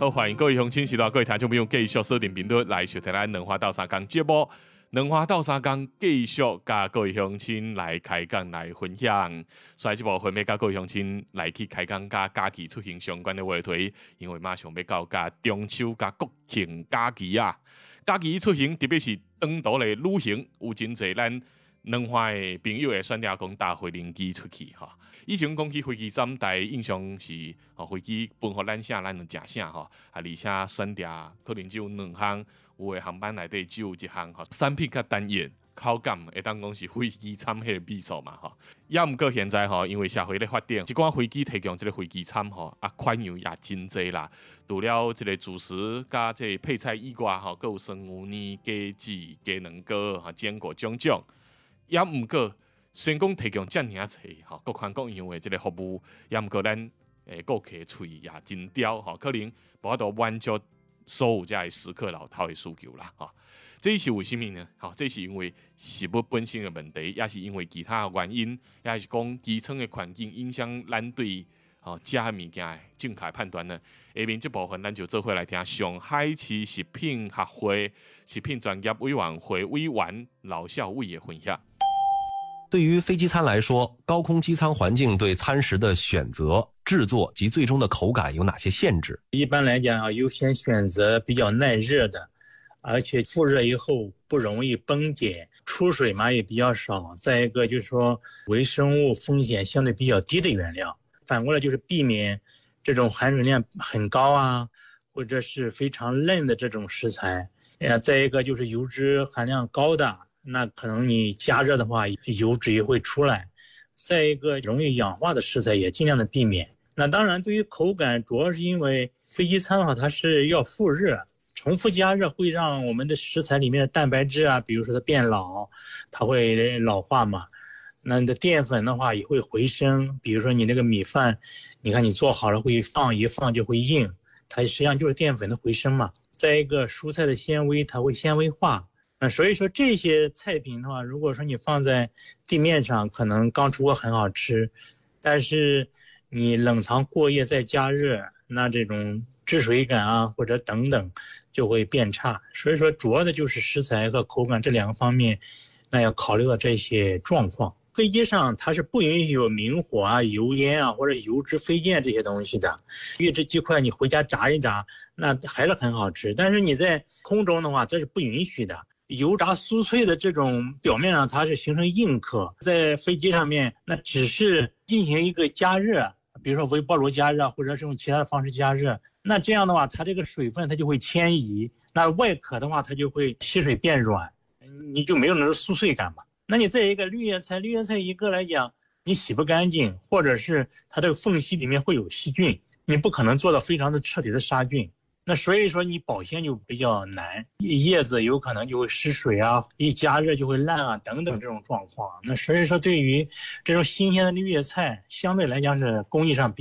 好，欢迎各位乡亲、时代各位听众朋友继续锁定频率来收听咱两花斗三工节目。两花斗三工继续甲各位乡亲来开讲来分享。所以这部分要甲各位乡亲来去开讲甲假期出行相关的话题，因为马上要到甲中秋甲国庆假期啊。假期出行，特别是长途的旅行，有真侪咱两花的朋友会选择讲搭飞行机出去哈。以前讲起飞机站，大家印象是飞机分互咱啥，咱就食啥吼，而且选择可能只有两项，有的航班内底只有一项吼，产品较单一，口感会当讲是飞机餐迄个味素嘛吼。也毋过现在吼，因为社会咧发展，一寡飞机提供这个飞机餐吼，款样也真侪啦。除了这个主食加这个配菜以外吼，佮有酸芋泥、鸡子、鸡卵糕、坚果种种。也毋过，虽然讲提供遮尔啊侪吼各款各样的这个服务，也毋过咱顾客喙也真刁吼，可能无法度满足所有遮个食客老饕的需求啦吼。这是为什么呢？吼，这是因为食物本身的问题，也是因为其他的原因，也是讲基层的环境影响咱对食物件的正确判断呢。下面这部分咱就做伙来听上海市食品协会食品专业委员会委员老孝伟的分享。 对于飞机餐来说，高空机舱环境对餐食的选择、制作及最终的口感有哪些限制？ 一般来讲优先选择比较耐热的，而且复热以后不容易崩解，出水嘛也比较少。再一个就是说微生物风险相对比较低的原料。反过来就是避免这种含水量很高啊，或者是非常嫩的这种食材。再一个就是油脂含量高的，那可能你加热的话油脂也会出来。再一个容易氧化的食材也尽量的避免。那当然对于口感，主要是因为飞机餐的话它是要复热，重复加热会让我们的食材里面的蛋白质啊，比如说它变老，它会老化嘛。那你的淀粉的话也会回升，比如说你那个米饭，你看你做好了会一放就会硬，它实际上就是淀粉的回升嘛。再一个蔬菜的纤维它会纤维化，那所以说这些菜品的话，如果说你放在地面上可能刚出锅很好吃，但是你冷藏过夜再加热，那这种汁水感啊或者等等就会变差。所以说主要的就是食材和口感这两个方面，那要考虑到这些状况。飞机上它是不允许有明火啊、油烟啊或者油脂飞溅这些东西的。预制鸡块你回家炸一炸，那还是很好吃。但是你在空中的话，这是不允许的。油炸酥脆的这种表面上它是形成硬壳，在飞机上面那只是进行一个加热，比如说微波炉加热或者是用其他的方式加热，那这样的话它这个水分它就会迁移，那外壳的话它就会吸水变软，你就没有那种酥脆感嘛。那你再一个绿叶菜一个来讲你洗不干净，或者是它这个缝隙里面会有细菌，你不可能做到非常的彻底的杀菌，那所以说你保鲜就比较难，叶子有可能就会失水啊，一加热就会烂啊等等这种状况。那所以说对于这种新鲜的绿叶菜相对来讲是工艺上比